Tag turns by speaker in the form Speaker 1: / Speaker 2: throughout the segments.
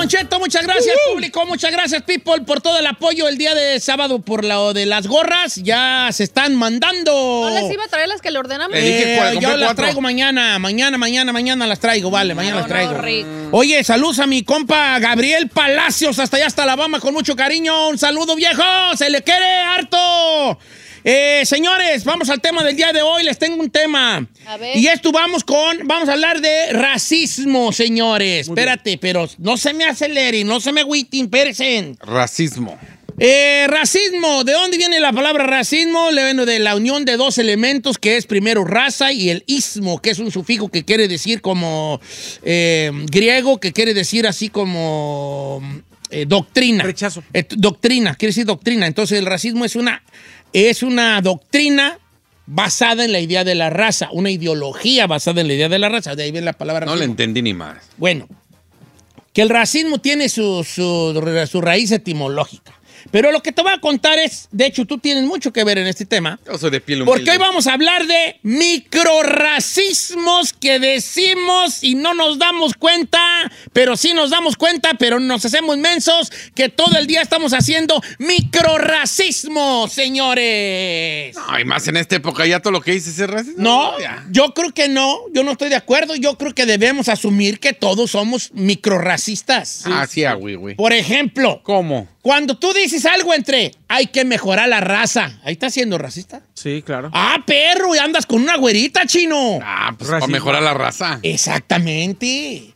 Speaker 1: Don Cheto, muchas gracias, público, muchas gracias, people, por todo el apoyo el día de sábado por lo de las gorras. Ya se están mandando.
Speaker 2: ¿No les iba a traer las que le ordenamos?
Speaker 1: Yo las traigo mañana las traigo, vale, mañana las traigo. Oye, saludos a mi compa Gabriel Palacios, hasta allá, hasta Alabama, con mucho cariño. Un saludo, viejo, se le quiere harto. Señores, vamos al tema del día de hoy. Les tengo un tema.
Speaker 2: A ver.
Speaker 1: Y esto vamos a hablar de racismo, señores. Espérate, pero no se me aceleren, no se me agüiten, espérense.
Speaker 3: Racismo.
Speaker 1: Racismo, ¿de dónde viene la palabra racismo? Le viene de la unión de dos elementos, que es primero raza y el ismo, que es un sufijo que quiere decir como griego, que quiere decir así como doctrina.
Speaker 4: Rechazo.
Speaker 1: Doctrina, quiere decir doctrina. Entonces el racismo es una doctrina basada en la idea de la raza, una ideología basada en la idea de la raza. De ahí viene la palabra
Speaker 3: No
Speaker 1: racismo.
Speaker 3: le entendí ni más.
Speaker 1: Bueno, que el racismo tiene su raíz etimológica. Pero lo que te voy a contar es, de hecho, tú tienes mucho que ver en este tema.
Speaker 3: Yo soy de piel humilde.
Speaker 1: Porque hoy vamos a hablar de microrracismos que decimos y no nos damos cuenta, pero sí nos damos cuenta, pero nos hacemos mensos, que todo el día estamos haciendo microrracismo, señores.
Speaker 3: No, y más en esta época ya todo lo que dices es racismo.
Speaker 1: No, yo creo que no, yo no estoy de acuerdo. Yo creo que debemos asumir que todos somos microrracistas.
Speaker 3: Sí, güey.
Speaker 1: Por ejemplo,
Speaker 3: ¿Cómo?
Speaker 1: cuando tú dices algo entre hay que mejorar la raza, ¿ahí estás siendo racista?
Speaker 4: Sí, claro.
Speaker 1: Ah, perro, y andas con una güerita, chino.
Speaker 3: Pues para mejorar la raza.
Speaker 1: Exactamente.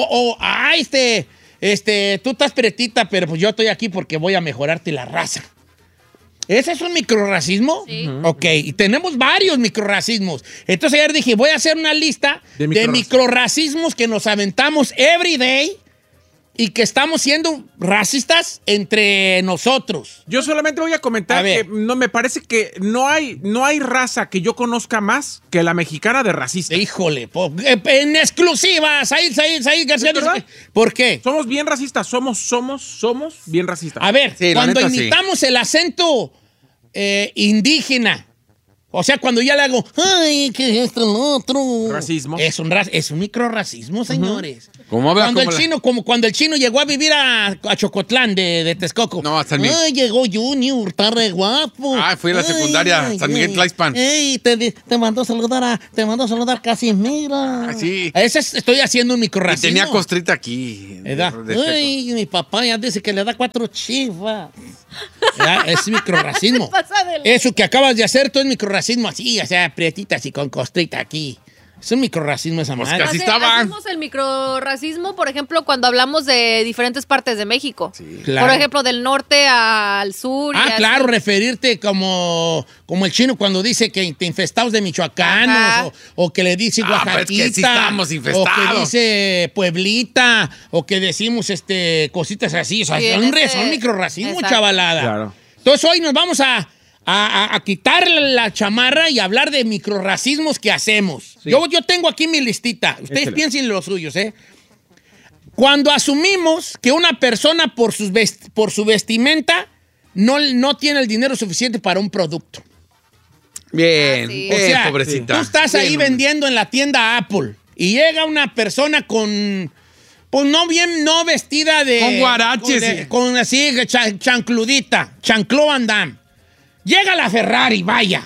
Speaker 1: Tú estás pretita, pero pues yo estoy aquí porque voy a mejorarte la raza. ¿Ese es un microrracismo?
Speaker 2: Sí.
Speaker 1: Ok, y tenemos varios microrracismos. Entonces ayer dije, voy a hacer una lista de microrracismos que nos aventamos every day y que estamos siendo racistas entre nosotros.
Speaker 4: Yo solamente voy a comentar que no me parece que no hay raza que yo conozca más que la mexicana de racista.
Speaker 1: Híjole, en exclusiva, Said García. ¿Por qué?
Speaker 4: Somos bien racistas, somos bien racistas.
Speaker 1: A ver,
Speaker 3: Sí,
Speaker 1: cuando
Speaker 3: la neta,
Speaker 1: imitamos el acento indígena, o sea, cuando ya le hago, ay, ¿qué es esto, lo otro?
Speaker 4: Racismo.
Speaker 1: Es un microrracismo, señores.
Speaker 3: ¿Cómo habla?
Speaker 1: Como cuando el chino llegó a vivir a Chocotlán de Texcoco.
Speaker 3: No, hasta el mismo.
Speaker 1: Ay, llegó Junior, está re guapo.
Speaker 3: Fui a la secundaria, San Miguel Tlaixpan.
Speaker 1: Ey, te mandó a saludar Casimiro.
Speaker 3: Sí.
Speaker 1: Estoy haciendo un
Speaker 3: Y
Speaker 1: microrracismo.
Speaker 3: tenía costrita aquí.
Speaker 1: Ay, mi papá ya dice que le da 4 chivas. Es microrracismo. Eso que acabas de hacer, tú es microrracismo así, o sea, prietita así con costrita aquí. Es un microrracismo esa madre.
Speaker 3: Casi estaban.
Speaker 2: Hacemos el microrracismo, por ejemplo, cuando hablamos de diferentes partes de México.
Speaker 3: Sí.
Speaker 1: Claro.
Speaker 2: Por ejemplo, del norte al sur.
Speaker 1: Claro, referirte como el chino cuando dice que te infestados de michoacanos, o que le dice oaxaquita,
Speaker 3: pero es que sí estamos infestados.
Speaker 1: o que dice pueblita, o que decimos cositas así. O sea, son microrracismo,
Speaker 2: Exacto.
Speaker 1: chavalada.
Speaker 4: Claro.
Speaker 1: Entonces hoy nos vamos a quitar la chamarra y hablar de microrracismos que hacemos.
Speaker 4: Sí.
Speaker 1: Yo tengo aquí mi listita. Ustedes piensen en los suyos, ¿eh? Cuando asumimos que una persona por su vestimenta no tiene el dinero suficiente para un producto.
Speaker 3: Bien.
Speaker 2: Sí.
Speaker 1: O sea,
Speaker 3: pobrecita.
Speaker 1: tú estás ahí vendiendo en la tienda Apple y llega una persona con... Pues no vestida de...
Speaker 3: Con guaraches.
Speaker 1: Con así, chancludita, chancló Van Damme. Llega la Ferrari, vaya.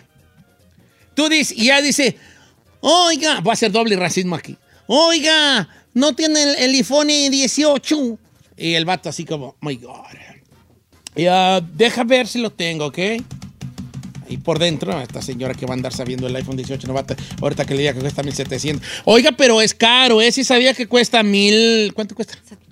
Speaker 1: Tú dices, y ya dice, oiga, voy a hacer doble racismo aquí. Oiga, ¿no tiene el iPhone 18? Y el vato así como, my God. Deja ver si lo tengo, ¿ok? Y por dentro, esta señora que va a andar sabiendo el iPhone 18, no va a ahorita que le diga que cuesta 1,700. Oiga, pero es caro, ¿eh? Sí sabía que cuesta 1,000... ¿Cuánto cuesta?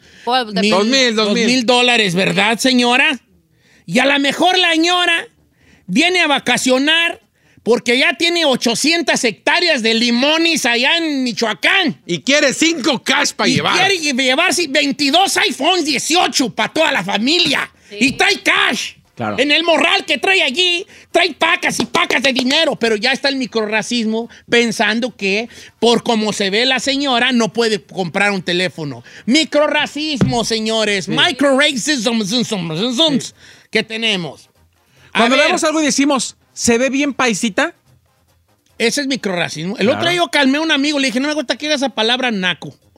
Speaker 1: $2,000, ¿verdad, señora? Y a lo mejor la señora viene a vacacionar porque ya tiene 800 hectáreas de limones allá en Michoacán.
Speaker 3: Y quiere 5 cash para llevar.
Speaker 1: Y quiere llevarse 22 iPhones 18 para toda la familia.
Speaker 2: Sí.
Speaker 1: Y trae cash.
Speaker 4: Claro.
Speaker 1: En el morral que trae allí, trae pacas y pacas de dinero, pero ya está el microrracismo pensando que por cómo se ve la señora no puede comprar un teléfono. Microrracismo, señores. Sí. Microracism. Sí. ¿Qué tenemos?
Speaker 4: Cuando vemos algo y decimos, ¿se ve bien paisita?
Speaker 1: Ese es microrracismo. El otro día yo calmé a un amigo, le dije, no me gusta que diga esa palabra naco.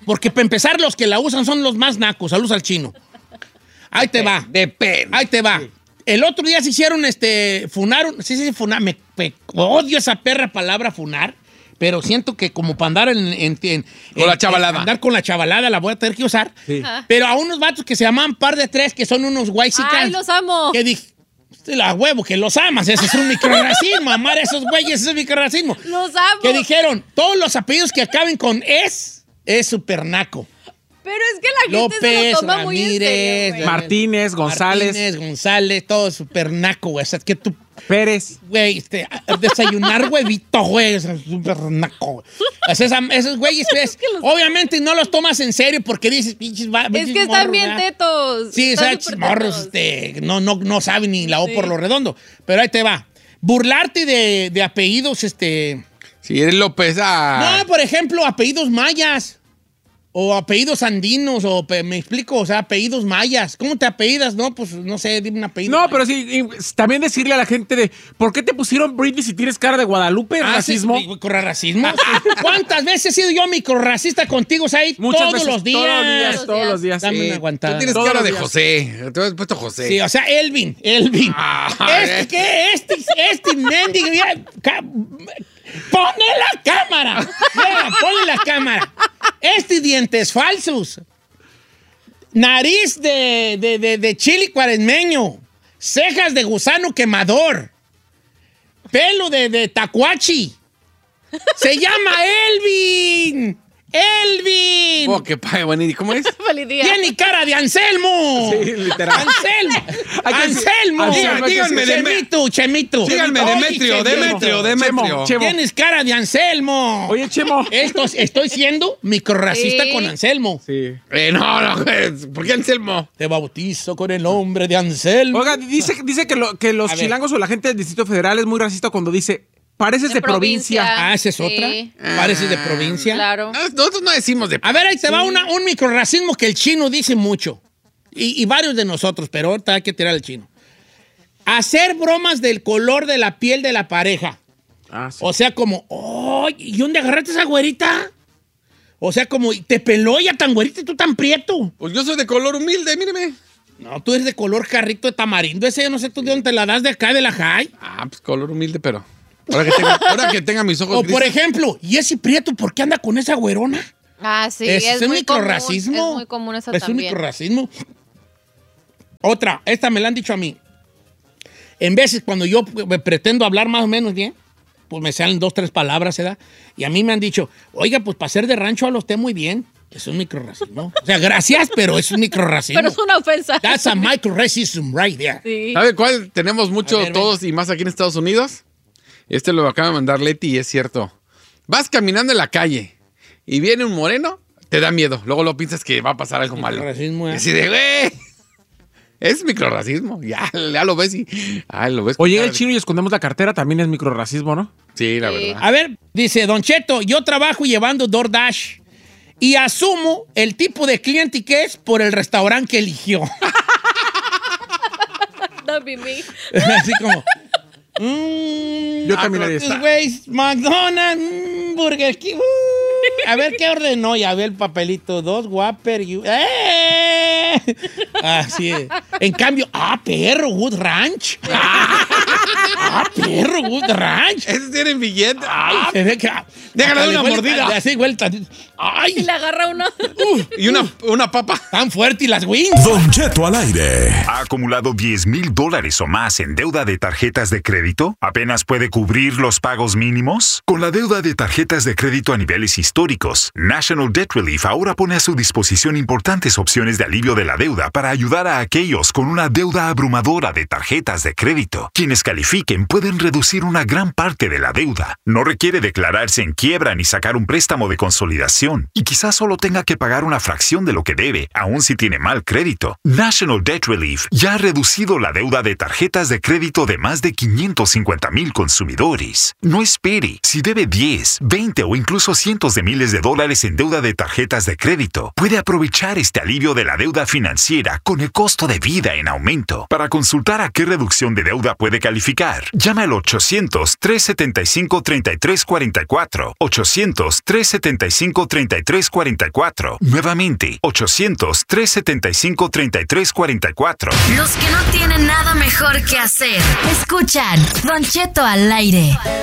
Speaker 1: Porque para empezar, los que la usan son los más nacos. Saludos al chino. Ahí te va.
Speaker 3: Depende.
Speaker 1: Ahí te va. El otro día se hicieron, funaron. Sí, funar. Me odio esa perra palabra funar. Pero siento que como para andar
Speaker 3: con la chavalada.
Speaker 1: Andar con la chavalada la voy a tener que usar.
Speaker 4: Sí.
Speaker 1: Pero a unos vatos que se llaman Par de Tres, que son unos guaysicas.
Speaker 2: ¡Ay, los amo!
Speaker 1: Que dije, la huevo, que los amas. Eso es un microrracismo. Amar a esos güeyes es un microrracismo.
Speaker 2: ¡Los amo!
Speaker 1: Que dijeron, todos los apellidos que acaben con es súper naco.
Speaker 2: Pero es que la gente se
Speaker 1: López,
Speaker 2: lo toma muy en
Speaker 1: Ramírez,
Speaker 2: serio, güey.
Speaker 4: Martínez, González,
Speaker 1: todo es súper naco, güey. O sea, que tú,
Speaker 4: Pérez.
Speaker 1: güey, desayunar huevito, güey, es súper naco, güey. O sea, esos güeyes, obviamente no los tomas en serio porque dices, pinches
Speaker 2: Es que están bien tetos.
Speaker 1: Sí,
Speaker 2: están
Speaker 1: esos
Speaker 2: súper
Speaker 1: morros,
Speaker 2: tetos.
Speaker 1: no saben ni la O por lo redondo. Pero ahí te va. Burlarte de apellidos,
Speaker 3: Si eres López,
Speaker 1: No, por ejemplo, apellidos mayas. O apellidos andinos, me explico, o sea, apellidos mayas. ¿Cómo te apellidas? No, pues, no sé, dime un apellido.
Speaker 4: No, pero sí, también decirle a la gente de, ¿por qué te pusieron Britney si tienes cara de Guadalupe? ¿Racismo?
Speaker 1: Sí, ¿racismo? ¿Cuántas veces he sido yo microrracista contigo, Said?
Speaker 4: Muchas
Speaker 1: Todos
Speaker 4: veces,
Speaker 1: los días.
Speaker 4: Todos los días.
Speaker 1: Dame una
Speaker 3: Tú
Speaker 1: aguantada.
Speaker 3: tienes
Speaker 4: Todos
Speaker 3: cara
Speaker 4: los
Speaker 3: de
Speaker 4: días.
Speaker 3: José. Te has puesto José.
Speaker 1: Sí, o sea, Elvin. Este mendigo, mira, ¡ponle la cámara! Mira, ponle la cámara. Dientes falsos. Nariz de chili cuaresmeño. Cejas de gusano quemador. Pelo de tacuachi. Se llama Elvin. ¡Elvin!
Speaker 3: Oh, qué padre, bonito. ¿Cómo es?
Speaker 2: ¡Feliz día!
Speaker 1: ¡Tiene cara de Anselmo!
Speaker 4: Sí, literal.
Speaker 1: ¡Anselmo!
Speaker 4: Anselmo,
Speaker 3: díganme,
Speaker 1: Chemito.
Speaker 3: Díganme,
Speaker 1: Oye,
Speaker 3: Demetrio.
Speaker 1: Tienes cara de Anselmo.
Speaker 4: Oye, Chemo.
Speaker 1: Estoy siendo microrracista
Speaker 2: Sí.
Speaker 1: con Anselmo.
Speaker 4: Sí.
Speaker 3: No, ¿por qué Anselmo?
Speaker 1: Te bautizo con el nombre de Anselmo.
Speaker 4: Oiga, dice que los
Speaker 1: A ver.
Speaker 4: chilangos o la gente del Distrito Federal es muy racista cuando dice, pareces de provincia.
Speaker 1: Esa es
Speaker 2: Sí.
Speaker 1: otra. Pareces de provincia.
Speaker 2: Claro.
Speaker 3: Nosotros no decimos de...
Speaker 1: A ver, ahí te va un microrracismo que el chino dice mucho. Y varios de nosotros, pero ahorita hay que tirar al chino. Hacer bromas del color de la piel de la pareja.
Speaker 4: Ah, sí.
Speaker 1: O sea, como, oh, ¿y dónde agarraste esa güerita? O sea, como, te peló ya tan güerita y tú tan prieto.
Speaker 3: Pues yo soy de color humilde, míreme.
Speaker 1: No, tú eres de color carrito de tamarindo. Ese yo no sé tú de dónde te la das, de acá, de la high.
Speaker 3: Pues color humilde, pero... Ahora que tenga mis ojos
Speaker 1: O
Speaker 3: grises.
Speaker 1: por ejemplo, ¿y ese prieto por qué anda con esa güerona?
Speaker 2: Ah, sí,
Speaker 1: Es un
Speaker 2: muy común.
Speaker 1: microrracismo.
Speaker 2: Es muy común eso
Speaker 1: Es un
Speaker 2: también.
Speaker 1: microrracismo. Otra, esta me la han dicho a mí. En veces cuando yo pretendo hablar más o menos bien, pues me salen 2, 3 palabras, ¿verdad? Y a mí me han dicho, oiga, pues para ser de rancho habla usted muy bien. Es un microrracismo. O sea, gracias, pero es un microrracismo.
Speaker 2: Pero es una ofensa.
Speaker 1: That's a microracism right there.
Speaker 2: Sí.
Speaker 3: ¿Sabe cuál tenemos mucho
Speaker 1: A ver,
Speaker 3: todos y más aquí en Estados Unidos? Lo acaba de mandar Leti y es cierto. Vas caminando en la calle y viene un moreno, te da miedo. Luego lo piensas que va a pasar algo malo.
Speaker 1: Microrracismo, ¿eh?
Speaker 3: Y así de, güey, es microrracismo. Ya lo ves y... Ay, lo ves.
Speaker 4: O llega el chino y escondemos la cartera, también es microrracismo, ¿no?
Speaker 3: Sí, la
Speaker 2: Sí.
Speaker 3: verdad.
Speaker 1: A ver, dice Don Cheto, yo trabajo llevando DoorDash y asumo el tipo de cliente que es por el restaurante que eligió.
Speaker 2: That'd be me.
Speaker 1: Así como...
Speaker 4: Yo también haría
Speaker 1: estos
Speaker 4: eso.
Speaker 1: güeyes, McDonald's, Burger King. A ver qué ordenó. Ya ve el papelito. 2 Whopper. Así es. En cambio, perro, Wood Ranch. Perro, Wood Ranch.
Speaker 3: Esos tienen billete.
Speaker 1: Se ve que...
Speaker 3: Déjale
Speaker 1: hasta
Speaker 3: una
Speaker 1: le huele-
Speaker 3: mordida.
Speaker 1: le hace vuelta.
Speaker 2: Y
Speaker 1: Ay,
Speaker 2: le agarra uno.
Speaker 3: Y una papa.
Speaker 1: tan fuerte y las wings.
Speaker 5: Don Cheto al aire.
Speaker 6: ¿Ha acumulado $10,000 o más en deuda de tarjetas de crédito? ¿Apenas puede cubrir los pagos mínimos? Con la deuda de tarjetas de crédito a niveles históricos, National Debt Relief ahora pone a su disposición importantes opciones de alivio de la deuda para ayudar a aquellos con una deuda abrumadora de tarjetas de crédito. Quienes califiquen pueden reducir una gran parte de la deuda. No requiere declararse en quiebra ni sacar un préstamo de consolidación. Y quizás solo tenga que pagar una fracción de lo que debe, aun si tiene mal crédito. National Debt Relief ya ha reducido la deuda de tarjetas de crédito de más de 550,000 consumidores. No espere. Si debe 10, 20 o incluso cientos de miles de dólares en deuda de tarjetas de crédito, puede aprovechar este alivio de la deuda financiera con el costo de vida en aumento. Para consultar a qué reducción de deuda puede calificar, ayudar. Llama al 800-375-3344. 800-375-3344. Nuevamente, 800-375-3344.
Speaker 5: Los que no tienen nada mejor que hacer. Escuchan Don Cheto al aire.